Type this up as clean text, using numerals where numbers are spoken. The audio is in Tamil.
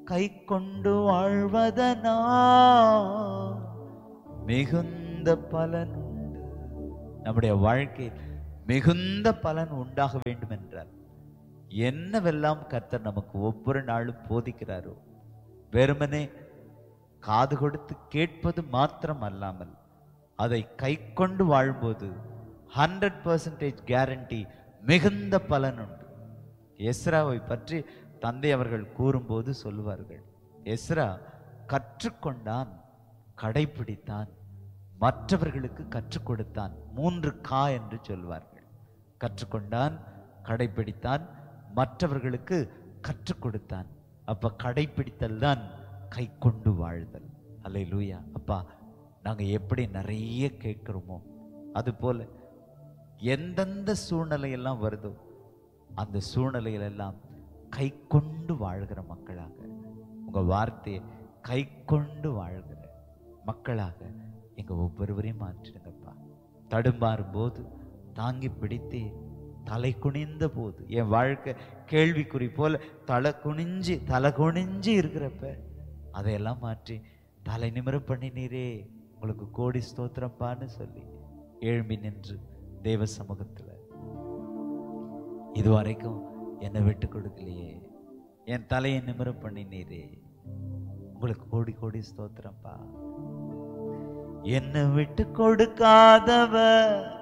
கை கொண்டு வாழ்வதனா மிகுந்த பலன் உண்டு. நம்முடைய வாழ்க்கையில் மிகுந்த பலன் உண்டாக வேண்டும் என்றார் என்னவெல்லாம் கர்த்தர் நமக்கு ஒவ்வொரு நாளும் போதிக்கிறாரோ, வெறுமனே காது கொடுத்து கேட்பது மாத்திரம் அல்லாமல் அதை கை கொண்டு வாழும்போது 100% கேரண்டி மிகுந்த பலன் உண்டு. எஸ்ராவை பற்றி தந்தை அவர்கள் கூறும்போது சொல்லுவார்கள், எஸ்ரா கற்றுக்கொண்டான், கடைபிடித்தான், மற்றவர்களுக்கு கற்றுக் கொடுத்தான். 3 கா என்று சொல்வார்கள். கற்றுக்கொண்டான், கடைபிடித்தான், மற்றவர்களுக்கு கற்றுக் கொடுத்தான். அப்ப கடைபிடித்தல் தான் கை கொண்டு வாழ்தல். அல்லேலூயா. அப்பா, நாங்க எப்படி நிறைய கேட்கிறோமோ அது போல எந்தெந்த சூழ்நிலையெல்லாம் வருதோ அந்த சூழ்நிலையிலெல்லாம் கை கொண்டு வாழ்கிற மக்களாக, உங்க வார்த்தையை கை கொண்டு வாழ்கிற மக்களாக எங்க ஒவ்வொருவரையும் மாற்றிடுங்கப்பா. தடுமாறும் போது தாங்கி பிடித்தே, தலை குனிந்த போது, என் வாழ்க்கை கேள்விக்குறி போல தலை குனிஞ்சு இருக்கிறப்ப அதையெல்லாம் மாற்றி தலை நிமிர பண்ணினீரே, உங்களுக்கு கோடி ஸ்தோத்திரப்பான்னு சொல்லி எழும்பி நின்று தேவ சமூகத்துல, இதுவரைக்கும் என்னை விட்டு கொடுக்கலையே, என் தலையை நிமிர பண்ணினீரே, உங்களுக்கு கோடி கோடி ஸ்தோத்திரப்பா. என்னை விட்டு கொடுக்காதவர்